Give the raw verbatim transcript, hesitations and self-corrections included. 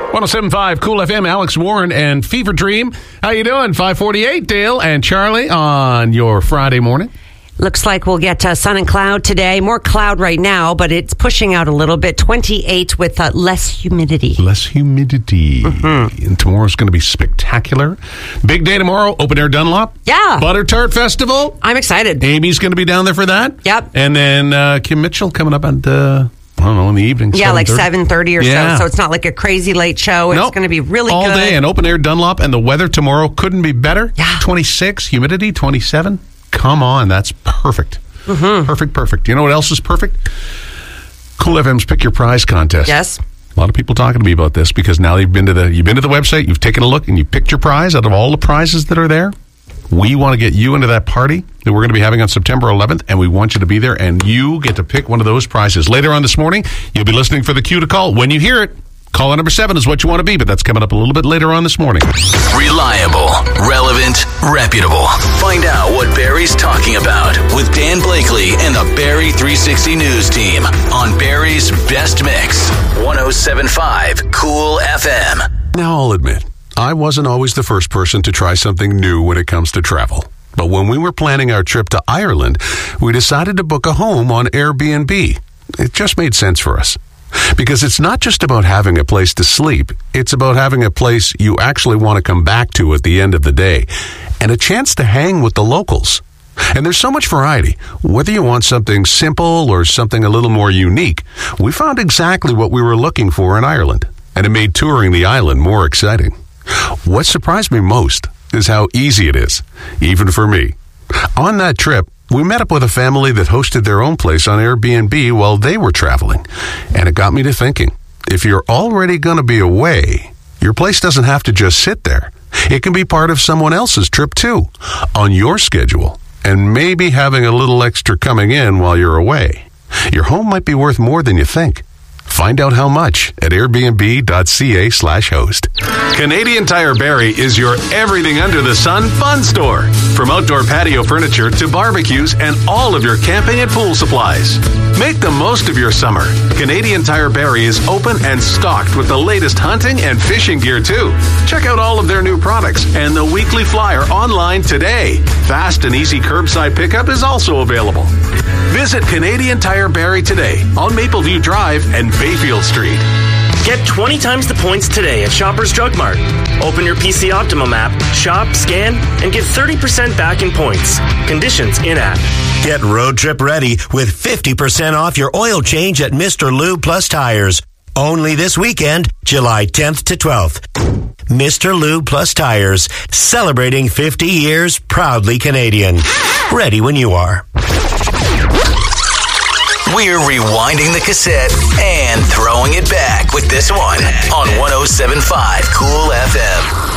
one oh seven point five Cool F M, Alex Warren and Fever Dream. How you doing? five forty-eight, Dale and Charlie on your Friday morning. Looks like we'll get uh, sun and cloud today. More cloud right now, but it's pushing out a little bit. twenty-eight with uh, less humidity. Less humidity. Mm-hmm. And tomorrow's going to be spectacular. Big day tomorrow, Open Air Dunlop. Yeah. Butter Tart Festival. I'm excited. Amy's going to be down there for that. Yep. And then uh, Kim Mitchell coming up at, uh, I don't know, in the evening. Yeah, like seven thirty or yeah. so. So it's not like a crazy late show. It's nope. going to be really all good. All day, and Open Air Dunlop, and the weather tomorrow couldn't be better. Yeah. twenty-six, humidity, twenty-seven. Come on, that's perfect. Mm-hmm. Perfect, perfect. You know what else is perfect? Cool F M's Pick Your Prize contest. Yes. A lot of people talking to me about this because now you've been to the you've been to the website, you've taken a look, and you picked your prize out of all the prizes that are there. We want to get you into that party that we're going to be having on September eleventh, and we want you to be there, and you get to pick one of those prizes. Later on this morning, you'll be listening for the cue to call. When you hear it, caller number seven is what you want to be, but that's coming up a little bit later on this morning. Reliable, relevant, reputable. Find out what Barrie's talking about with Dan Blakely and the Barrie three sixty News team on Barrie's Best Mix. one oh seven point five Cool F M. Now, I'll admit, I wasn't always the first person to try something new when it comes to travel. But when we were planning our trip to Ireland, we decided to book a home on Airbnb. It just made sense for us. Because it's not just about having a place to sleep, it's about having a place you actually want to come back to at the end of the day, and a chance to hang with the locals. And there's so much variety. Whether you want something simple or something a little more unique, we found exactly what we were looking for in Ireland, and it made touring the island more exciting. What surprised me most is how easy it is, even for me. On that trip, we met up with a family that hosted their own place on Airbnb while they were traveling. And it got me to thinking, if you're already going to be away, your place doesn't have to just sit there. It can be part of someone else's trip too, on your schedule, and maybe having a little extra coming in while you're away. Your home might be worth more than you think. Find out how much at airbnb.ca slash host. Canadian Tire Barrie is your everything under the sun fun store. From outdoor patio furniture to barbecues and all of your camping and pool supplies. Make the most of your summer. Canadian Tire Barrie is open and stocked with the latest hunting and fishing gear too. Check out all of their new products and the weekly flyer online today. Fast and easy curbside pickup is also available. Visit Canadian Tire Barrie today on Mapleview Drive and Bayfield Street. Get twenty times the points today at Shoppers Drug Mart. Open your P C Optimum app, shop, scan, and get thirty percent back in points. Conditions in-app. Get road trip ready with fifty percent off your oil change at Mister Lube Plus Tires. Only this weekend, July tenth to twelfth. Mister Lube Plus Tires, celebrating fifty years, proudly Canadian. Ready when you are. We're rewinding the cassette and throwing it back with this one on one oh seven point five Cool F M.